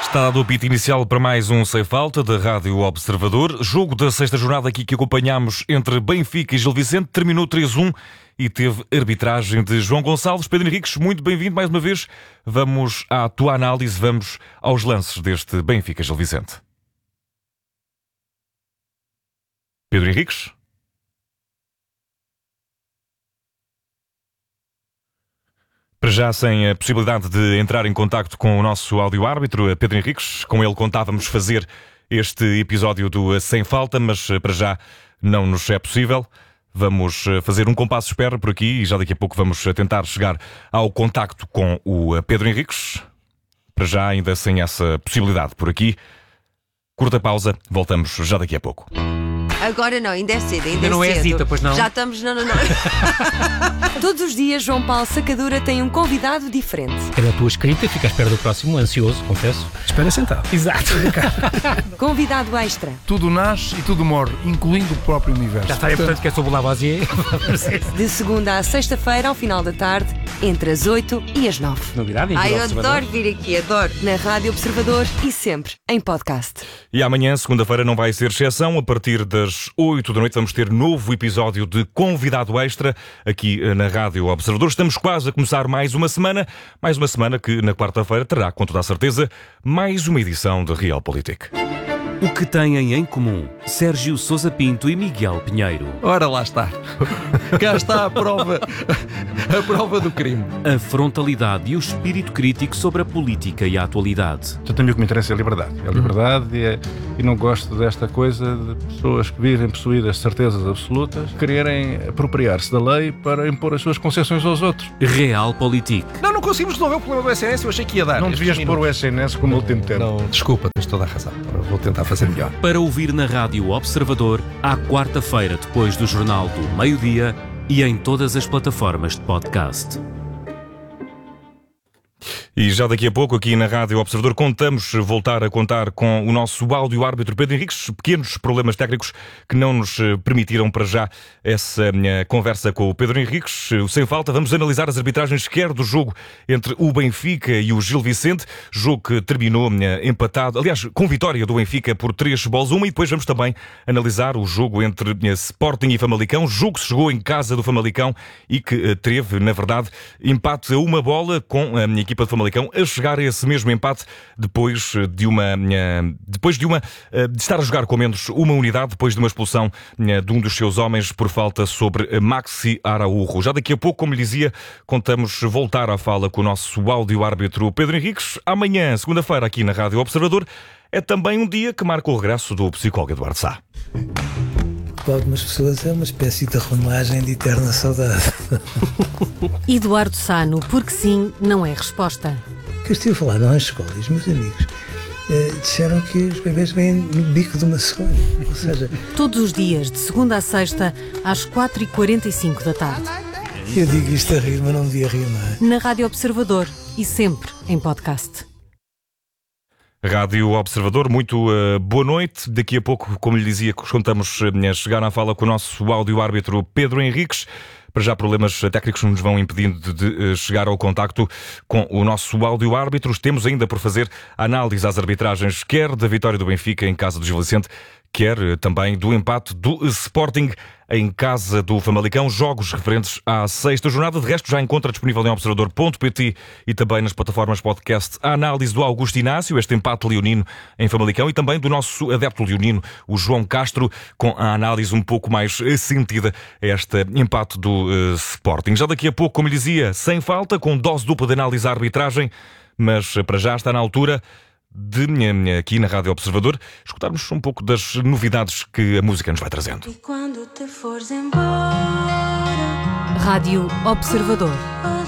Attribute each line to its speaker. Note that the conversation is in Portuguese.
Speaker 1: Está dado o apito inicial para mais um Sem Falta da Rádio Observador. Jogo da sexta jornada aqui que acompanhámos entre Benfica e Gil Vicente. Terminou 3-1 e teve arbitragem de João Gonçalves. Pedro Henriques, muito bem-vindo mais uma vez. Vamos à tua análise, vamos aos lances deste Benfica-Gil Vicente. Pedro Henriques? Para já, sem a possibilidade de entrar em contacto com o nosso áudio-árbitro, Pedro Henriques, com ele contávamos fazer este episódio do Sem Falta, mas para já não nos é possível. Vamos fazer um compasso de espera por aqui e já daqui a pouco vamos tentar chegar ao contacto com o Pedro Henriques. Para já, ainda sem essa possibilidade por aqui. Curta pausa, voltamos já daqui a pouco.
Speaker 2: Agora não, ainda é cedo,
Speaker 3: Ainda não é Zita, pois não?
Speaker 2: Já estamos, não.
Speaker 4: Todos os dias, João Paulo Sacadura tem um convidado diferente.
Speaker 3: Pela tua escrita, fica à espera do próximo, ansioso, confesso.
Speaker 5: Espera sentado.
Speaker 3: Exato.
Speaker 4: Convidado extra.
Speaker 5: Tudo nasce e tudo morre, incluindo o próprio universo.
Speaker 3: Já está, portanto, que é sobre o Lavoisier.
Speaker 4: De segunda à sexta-feira, ao final da tarde, entre as 8 e as 9.
Speaker 3: Novidade, em
Speaker 2: Ai, eu
Speaker 3: Observador.
Speaker 2: adoro vir aqui, adoro.
Speaker 4: Na Rádio Observador e sempre em podcast.
Speaker 1: E amanhã, segunda-feira, não vai ser exceção. A partir das 8 da noite vamos ter novo episódio de Convidado Extra aqui na Rádio Observador. Estamos quase a começar mais uma semana que na quarta-feira terá, com toda a certeza, mais uma edição de Realpolitik.
Speaker 6: O que têm em comum Sérgio Sousa Pinto e Miguel Pinheiro?
Speaker 7: Ora, lá está. Cá está a prova do crime.
Speaker 6: A frontalidade e o espírito crítico sobre a política e a atualidade.
Speaker 5: Eu tenho o que me interessa é a liberdade. É a liberdade e não gosto desta coisa de pessoas que vivem possuídas de certezas absolutas quererem apropriar-se da lei para impor as suas concessões aos outros.
Speaker 6: Realpolitik.
Speaker 7: Não conseguimos resolver o problema do SNS, eu achei que ia dar.
Speaker 5: Não devias pôr o SNS como último tempo.
Speaker 7: Não, desculpa, tens toda a razão. Vou tentar fazer melhor.
Speaker 6: Para ouvir na Rádio Observador, à quarta-feira depois do Jornal do Meio-Dia e em todas as plataformas de podcast.
Speaker 1: E já daqui a pouco, aqui na Rádio Observador, voltar a contar com o nosso áudio-árbitro Pedro Henriques. Pequenos problemas técnicos que não nos permitiram para já essa minha conversa com o Pedro Henriques. Sem falta, vamos analisar as arbitragens quer do jogo entre o Benfica e o Gil Vicente. Jogo que terminou empatado, aliás, com vitória do Benfica por 3-1. E depois vamos também analisar o jogo entre Sporting e Famalicão. Jogo que se jogou em casa do Famalicão e que teve, na verdade, empate a uma bola com a minha equipa de Famalicão a chegar a esse mesmo empate depois de estar a jogar com menos uma unidade, depois de uma expulsão de um dos seus homens por falta sobre Maxi Araújo. Já daqui a pouco, como lhe dizia, contamos voltar à fala com o nosso áudio-árbitro Pedro Henriques. Amanhã, segunda-feira, aqui na Rádio Observador, é também um dia que marca o regresso do psicólogo Eduardo Sá.
Speaker 8: Para algumas pessoas é uma espécie de romagem de eterna saudade.
Speaker 9: Eduardo Sá, porque sim, não é resposta.
Speaker 8: Que eu estive a falar nas escolas, meus amigos disseram que os bebês vêm no bico de uma cegonha. Ou seja,
Speaker 9: Todos os dias, de segunda a sexta, às 4h45 da tarde.
Speaker 8: eu digo isto a rir, mas não devia rir, não é?
Speaker 9: Na Rádio Observador e sempre em podcast.
Speaker 1: Rádio Observador, muito boa noite. Daqui a pouco, como lhe dizia, contamos chegar à fala com o nosso áudio-árbitro Pedro Henriques. Para já, problemas técnicos nos vão impedindo de chegar ao contacto com o nosso áudio-árbitro. Temos ainda por fazer a análise às arbitragens, quer da vitória do Benfica em casa do Gil Vicente, quer também do empate do Sporting em casa do Famalicão. Jogos referentes à sexta jornada. De resto, já encontra disponível em observador.pt e também nas plataformas podcast a análise do Augusto Inácio, este empate leonino em Famalicão, e também do nosso adepto leonino, o João Castro, com a análise um pouco mais sentida a este empate do Sporting. Já daqui a pouco, como lhe dizia, sem falta, com dose dupla de análise à arbitragem, mas para já está na altura de, aqui na Rádio Observador, escutarmos um pouco das novidades que a música nos vai trazendo.
Speaker 10: E quando te fores embora,
Speaker 9: Rádio Observador.